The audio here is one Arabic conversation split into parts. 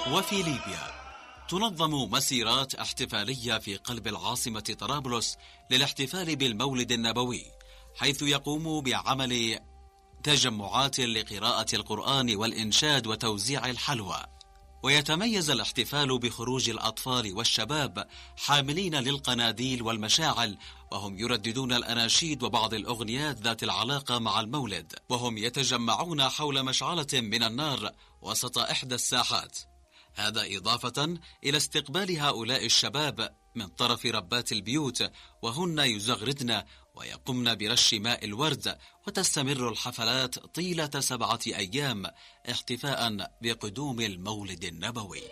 وفي ليبيا تنظم مسيرات احتفالية في قلب العاصمة طرابلس للاحتفال بالمولد النبوي، حيث يقوم بعمل تجمعات لقراءة القرآن والإنشاد وتوزيع الحلوى. ويتميز الاحتفال بخروج الأطفال والشباب حاملين للقناديل والمشاعل، وهم يرددون الأناشيد وبعض الأغنيات ذات العلاقة مع المولد، وهم يتجمعون حول مشعلة من النار وسط إحدى الساحات. هذا إضافة إلى استقبال هؤلاء الشباب من طرف ربات البيوت، وهن يزغردن ويقمن برش ماء الورد، وتستمر الحفلات طيلة 7 أيام احتفاء بقدوم المولد النبوي.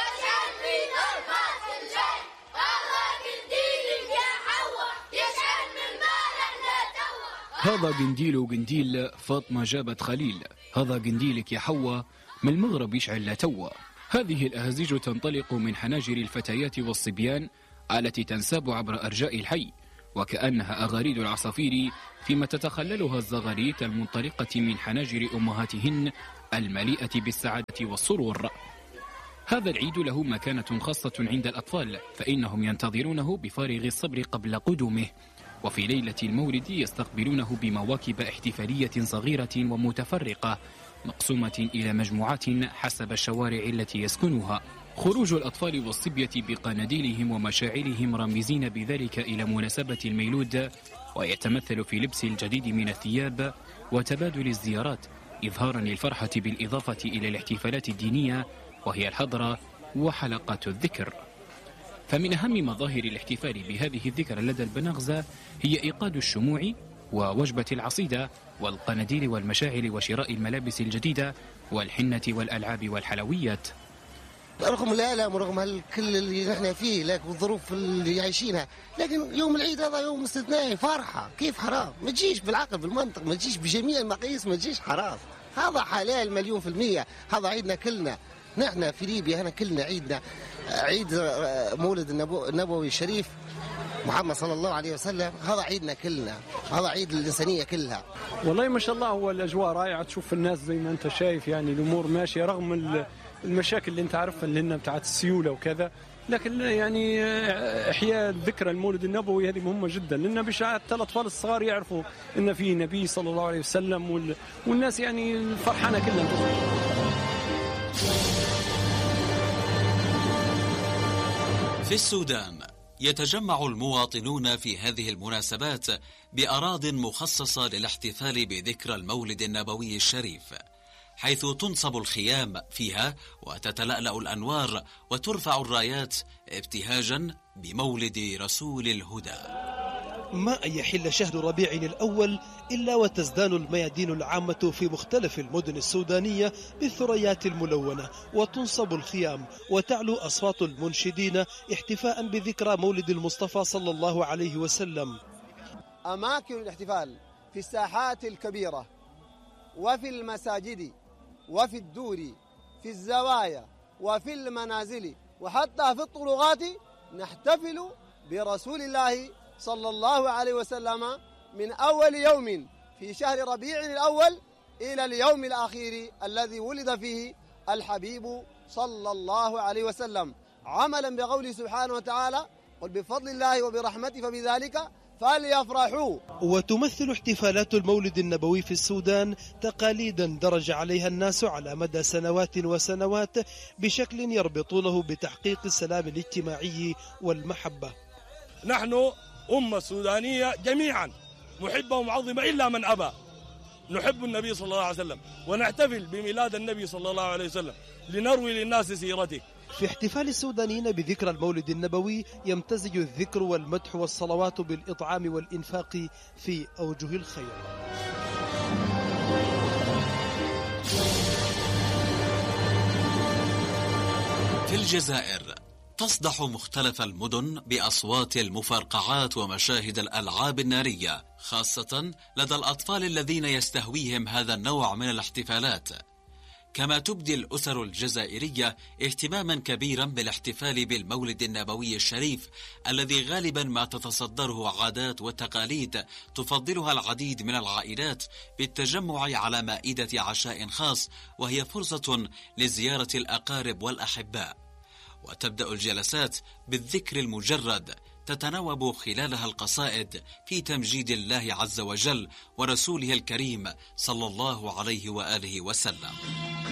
هذا قنديل وقنديل فاطمة جابت خليل، هذا قنديلك يا حوا من المغرب يشعل لتوا. هذه الأهازيج تنطلق من حناجر الفتيات والصبيان التي تنساب عبر أرجاء الحي، وكأنها أغاريد العصافير فيما تتخللها الزغاريت المنطلقة من حناجر أمهاتهن المليئة بالسعادة والسرور. هذا العيد له مكانة خاصة عند الأطفال، فإنهم ينتظرونه بفارغ الصبر قبل قدومه، وفي ليلة المولد يستقبلونه بمواكب احتفالية صغيرة ومتفرقة مقسومة إلى مجموعات حسب الشوارع التي يسكنها. خروج الأطفال والصبية بقناديلهم ومشاعلهم رامزين بذلك إلى مناسبة الميلود، ويتمثل في لبس الجديد من الثياب وتبادل الزيارات، إظهارا للفرحة بالإضافة إلى الاحتفالات الدينية وهي الحضرة وحلقات الذكر. فمن أهم مظاهر الاحتفال بهذه الذكرى لدى البنغزة هي إيقاد الشموع ووجبة العصيدة والقناديل والمشاعل وشراء الملابس الجديدة والحنة والألعاب والحلويات. رغم الآلام ورغم كل اللي نحن فيه، لكن الظروف اللي عايشينها، لكن يوم العيد هذا يوم استثنائي، فرحة. كيف حرام؟ ما تجيش بالعقل بالمنطق، ما تجيش بجميع المقاييس، ما تجيش حرام. هذا حلال 100%. هذا عيدنا كلنا نحن في ليبيا، هنا كلنا عيدنا، عيد مولد النبوي الشريف محمد صلى الله عليه وسلم. هذا عيدنا كلنا، هذا عيد الإنسانية كلها. والله ما شاء الله، هو الأجواء رائعة، تشوف الناس زي ما أنت شايف، يعني الأمور ماشية رغم المشاكل اللي أنت عارفها اللي هنا بتاعت السيولة وكذا، لكن يعني إحياء ذكرى المولد النبوي هذه مهمة جدا، لأن بشعة الأطفال الصغار يعرفوا إن في نبي صلى الله عليه وسلم، والناس يعني فرحانة كلها. في السودان يتجمع المواطنون في هذه المناسبات بأراضٍ مخصصة للاحتفال بذكرى المولد النبوي الشريف، حيث تنصب الخيام فيها وتتلألأ الأنوار وترفع الرايات ابتهاجا بمولد رسول الهدى. ما أن يحل شهر ربيع الأول إلا وتزدان الميادين العامة في مختلف المدن السودانية بالثريات الملونة، وتنصب الخيام وتعلو أصوات المنشدين احتفاء بذكرى مولد المصطفى صلى الله عليه وسلم. أماكن الاحتفال في الساحات الكبيرة وفي المساجد وفي الدور في الزوايا وفي المنازل وحتى في الطرقات نحتفل برسول الله صلى الله عليه وسلم من أول يوم في شهر ربيع الأول إلى اليوم الأخير الذي ولد فيه الحبيب صلى الله عليه وسلم، عملا بقوله سبحانه وتعالى: قل بفضل الله وبرحمته فبذلك فليفرحوا. وتمثل احتفالات المولد النبوي في السودان تقاليدا درج عليها الناس على مدى سنوات وسنوات بشكل يربطونه بتحقيق السلام الاجتماعي والمحبة. نحن أمة سودانية جميعا محبة ومعظمة إلا من أبى. نحب النبي صلى الله عليه وسلم ونحتفل بميلاد النبي صلى الله عليه وسلم لنروي للناس سيرته. في احتفال السودانيين بذكرى المولد النبوي يمتزج الذكر والمدح والصلوات بالإطعام والإنفاق في أوجه الخير. في الجزائر تصدح مختلف المدن بأصوات المفرقعات ومشاهد الألعاب النارية، خاصة لدى الأطفال الذين يستهويهم هذا النوع من الاحتفالات. كما تبدي الأسر الجزائرية اهتماما كبيرا بالاحتفال بالمولد النبوي الشريف، الذي غالبا ما تتصدره عادات وتقاليد تفضلها العديد من العائلات بالتجمع على مائدة عشاء خاص، وهي فرصة لزيارة الأقارب والأحباء. وتبدأ الجلسات بالذكر المجرد، تتناوب خلالها القصائد في تمجيد الله عز وجل ورسوله الكريم صلى الله عليه وآله وسلم.